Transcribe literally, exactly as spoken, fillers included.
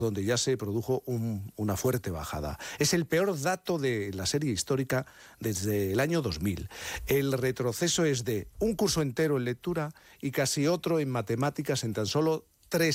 donde ya se produjo un, una fuerte bajada. Es el peor dato de la serie histórica desde el año dos mil. El retroceso es de un curso entero en lectura y casi otro en matemáticas en tan solo